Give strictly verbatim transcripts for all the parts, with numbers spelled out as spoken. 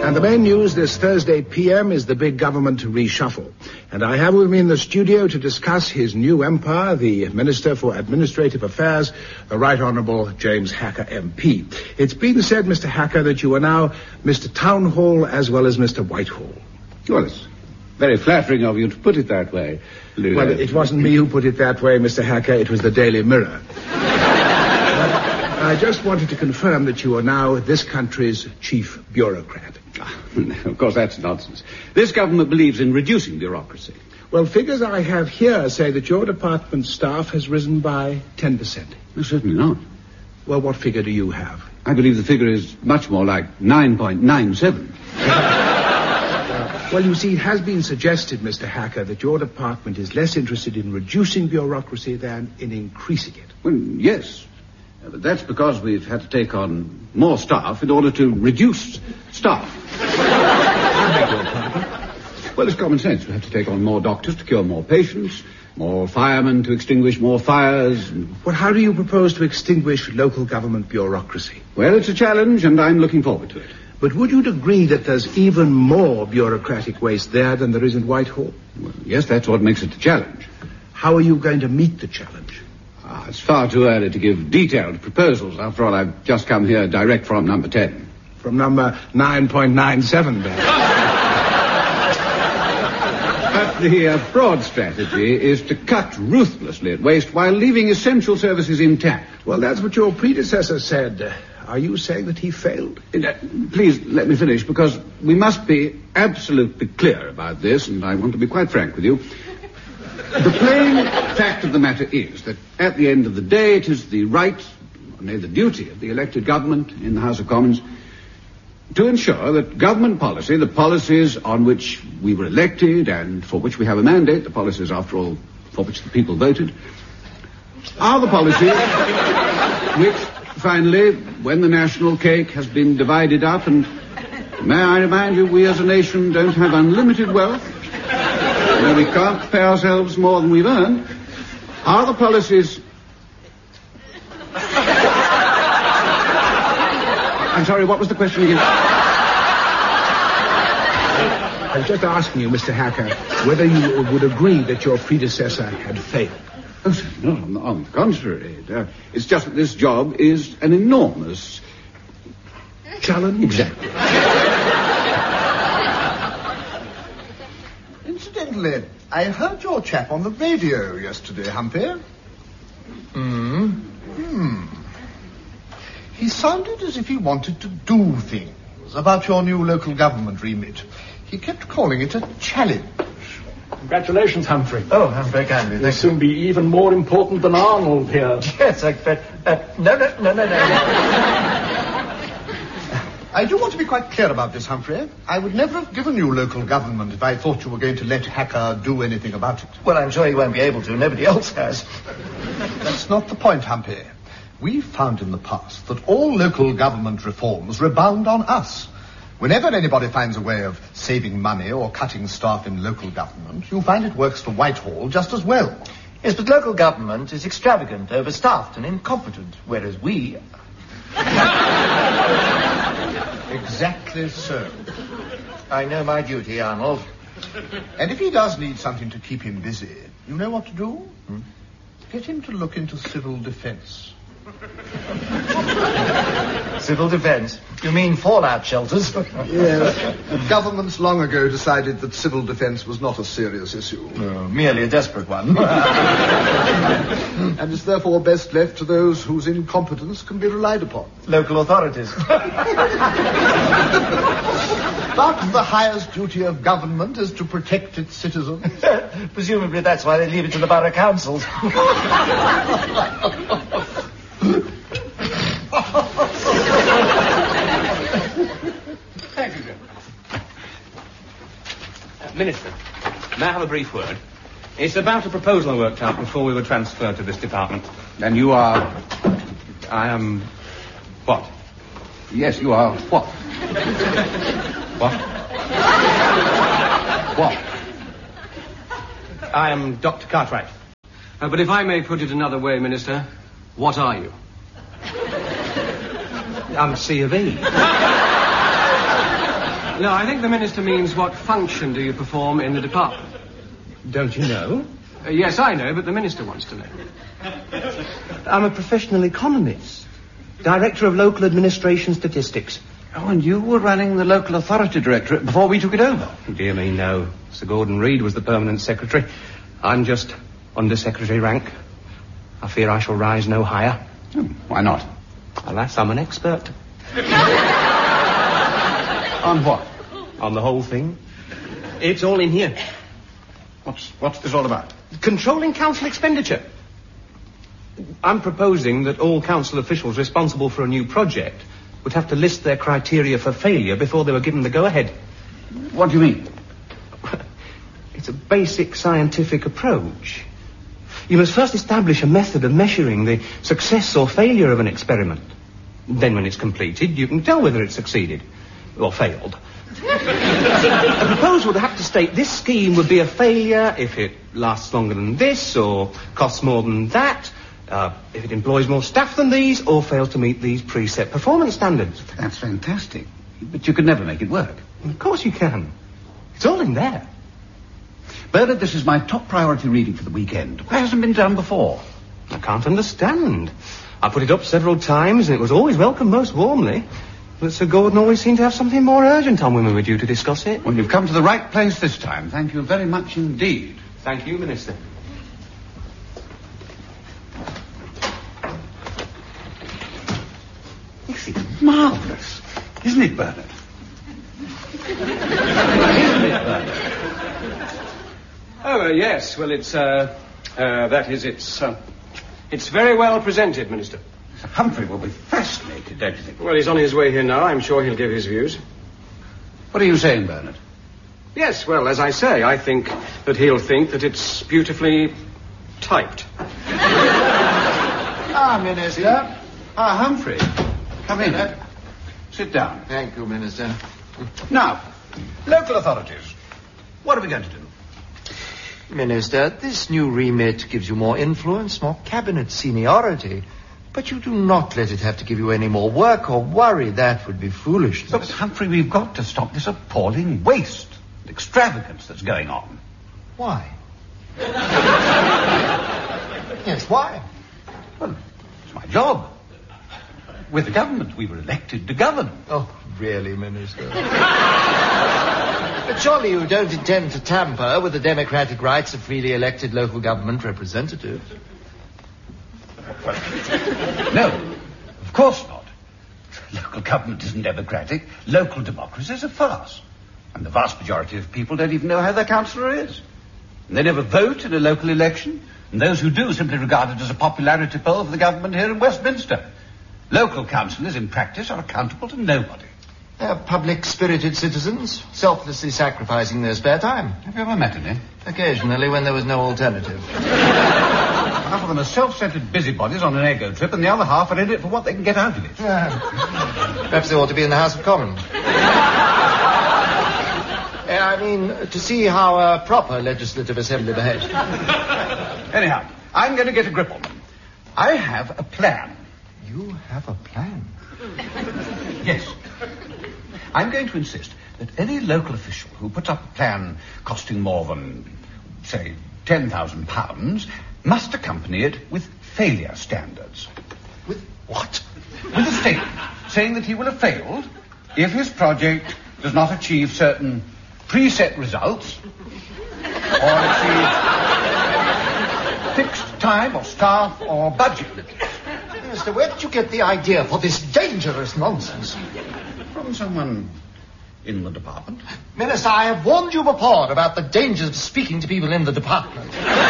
And the main news this Thursday P M is the big government reshuffle. And I have with me in the studio to discuss his new empire, the Minister for Administrative Affairs, the Right Honourable James Hacker M P. It's been said, Mister Hacker, that you are now Mister Town Hall as well as Mister Whitehall. Well, it's very flattering of you to put it that way. Lula. Well, it wasn't me who put it that way, Mister Hacker. It was the Daily Mirror. I just wanted to confirm that you are now this country's chief bureaucrat. Of course, that's nonsense. This government believes in reducing bureaucracy. Well, figures I have here say that your department's staff has risen by ten percent. No, certainly not. Well, what figure do you have? I believe the figure is much more like nine point nine seven. Well, you see, it has been suggested, Mister Hacker, that your department is less interested in reducing bureaucracy than in increasing it. Well, yes. But that's because we've had to take on more staff in order to reduce staff. I beg your pardon? Well, it's common sense. We have to take on more doctors to cure more patients, more firemen to extinguish more fires. Well, how do you propose to extinguish local government bureaucracy? Well, it's a challenge, and I'm looking forward to it. But would you agree that there's even more bureaucratic waste there than there is in Whitehall? Well, yes, that's what makes it a challenge. How are you going to meet the challenge? Ah, it's far too early to give detailed proposals. After all, I've just come here direct from number ten. From number nine point nine seven, then. But the uh, broad strategy is to cut ruthlessly at waste while leaving essential services intact. Well, that's what your predecessor said. Uh, are you saying that he failed? Uh, please, let me finish, because we must be absolutely clear about this, and I want to be quite frank with you. The plain fact of the matter is that at the end of the day, it is the right, nay, the duty of the elected government in the House of Commons to ensure that government policy, the policies on which we were elected and for which we have a mandate, the policies, after all, for which the people voted, are the policies which, finally, when the national cake has been divided up, and may I remind you, we as a nation don't have unlimited wealth, where we can't pay ourselves more than we've earned, are the policies... I'm sorry, what was the question again? I was just asking you, Mister Hacker, whether you would agree that your predecessor had failed. Oh, no, on the, on the contrary. Uh, it's just that this job is an enormous... challenge? Exactly. Incidentally, I heard your chap on the radio yesterday, Humphrey. Hmm? Hmm. He sounded as if he wanted to do things about your new local government remit. He kept calling it a challenge. Congratulations, Humphrey. Oh, how very kindly. You'll Thank soon you. be even more important than Arnold here. Yes, I bet. Uh, no, no, no, no, no. I do want to be quite clear about this, Humphrey. I would never have given you local government if I thought you were going to let Hacker do anything about it. Well, I'm sure he won't be able to. Nobody else has. That's not the point, Humphrey. We've found in the past that all local government reforms rebound on us. Whenever anybody finds a way of saving money or cutting staff in local government, you find it works for Whitehall just as well. Yes, but local government is extravagant, overstaffed and incompetent, whereas we... Exactly so. I know my duty, Arnold. And if he does need something to keep him busy, you know what to do? Hmm? Get him to look into civil defence. Civil defence? You mean fallout shelters? Yes. Governments long ago decided that civil defence was not a serious issue. No, merely a desperate one. And is therefore best left to those whose incompetence can be relied upon. Local authorities. But the highest duty of government is to protect its citizens. Presumably that's why they leave it to the borough councils. Thank you, Jim. Uh, Minister, may I have a brief word? It's about a proposal I worked out before we were transferred to this department. And you are... I am... what? Yes, you are what? What? What? I am Doctor Cartwright. Uh, but if I may put it another way, Minister, what are you? I'm C of E. No, I think the Minister means what function do you perform in the department? Don't you know? Uh, yes, I know, but the Minister wants to know. I'm a professional economist, Director of Local Administration Statistics. Oh, and you were running the Local Authority Directorate before we took it over? Dear me, no. Sir Gordon Reed was the permanent secretary. I'm just under-secretary rank. I fear I shall rise no higher. Oh, why not? Alas, I'm an expert. On what? On the whole thing. It's all in here. What's, what's this all about? Controlling council expenditure. I'm proposing that all council officials responsible for a new project would have to list their criteria for failure before they were given the go-ahead. What do you mean? It's a basic scientific approach. You must first establish a method of measuring the success or failure of an experiment. Then when it's completed, you can tell whether it succeeded or failed. A proposal would have to state this scheme would be a failure if it lasts longer than this or costs more than that, uh, if it employs more staff than these or fails to meet these preset performance standards. That's fantastic. But you could never make it work. Of course you can. It's all in there. Bernard, this is my top priority reading for the weekend. Why hasn't been done before? I can't understand. I put it up several times and it was always welcomed most warmly. But Sir Gordon always seemed to have something more urgent on when we were due to discuss it. Well, you've come to the right place this time. Thank you very much indeed. Thank you, Minister. This is marvellous. Isn't it, Bernard? Isn't it, Bernard? Oh, uh, yes. Well, it's, uh, uh, that is, it's, uh, it's very well presented, Minister. Sir Humphrey will be fascinated, don't you think? Well, he's on his way here now. I'm sure he'll give his views. What are you saying, Bernard? Yes, well, as I say, I think that he'll think that it's beautifully typed. Ah, Minister. Ah, Humphrey. Come in. Uh, sit down. Thank you, Minister. Now, local authorities. What are we going to do? Minister, this new remit gives you more influence, more cabinet seniority. But you do not let it have to give you any more work or worry. That would be foolishness. But, Humphrey, we've got to stop this appalling waste and extravagance that's going on. Why? Yes, why? Well, it's my job. With the government, we were elected to govern. Oh, really, Minister? But surely you don't intend to tamper with the democratic rights of freely elected local government representatives. No, of course not. Local government isn't democratic. Local democracy is a farce. And the vast majority of people don't even know how their councillor is. And they never vote in a local election. And those who do simply regard it as a popularity poll for the government here in Westminster. Local councillors, in practice, are accountable to nobody. They're public-spirited citizens, selflessly sacrificing their spare time. Have you ever met any? Occasionally, when there was no alternative. Half of them are self-centered busybodies on an ego trip, and the other half are in it for what they can get out of it. Yeah. Perhaps they ought to be in the House of Commons. I mean, to see how a proper legislative assembly behaves. Anyhow, I'm going to get a grip on them. I have a plan. You have a plan? Yes. I'm going to insist that any local official who puts up a plan costing more than, say, ten thousand pounds must accompany it with failure standards. With what? With a statement saying that he will have failed if his project does not achieve certain preset results or exceed fixed time or staff or budget limits. Minister, where did you get the idea for this dangerous nonsense? From someone in the department. Minister, I have warned you before about the dangers of speaking to people in the department.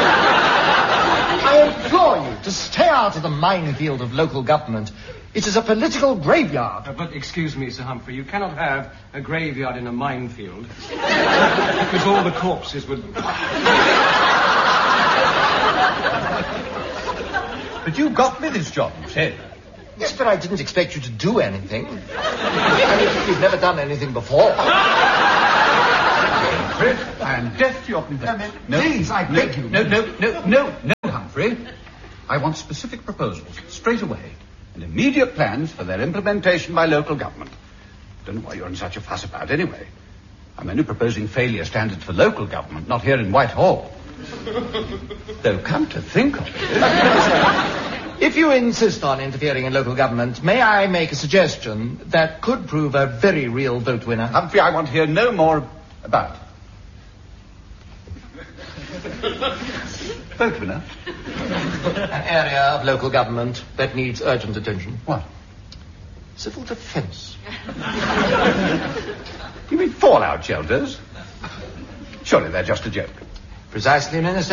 I implore you to stay out of the minefield of local government. It is a political graveyard. Uh, but excuse me, Sir Humphrey, you cannot have a graveyard in a minefield. Because all the corpses would... But you got me this job, you said. Yes, but I didn't expect you to do anything. I mean, you've never done anything before. Humphrey, I am deaf to your complaints. No, please, I beg no, you. No, no, no, no, no, Humphrey. I want specific proposals, straight away, and immediate plans for their implementation by local government. don't know what you're in such a fuss about anyway. I'm only proposing failure standards for local government, not here in Whitehall. Though, come to think of it... If you insist on interfering in local government, may I make a suggestion that could prove a very real vote winner? Humphrey, I want to hear no more about it. Vote winner? An area of local government that needs urgent attention. What? Civil defence. You mean fallout shelters? Surely they're just a joke. Precisely, Minister.